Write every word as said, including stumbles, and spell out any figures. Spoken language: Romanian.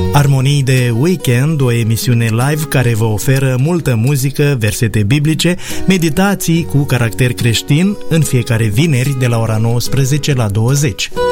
Armonii de Weekend, o emisiune live care vă oferă multă muzică, versete biblice, meditații cu caracter creștin în fiecare vineri de la ora nouăsprezece la douăzeci.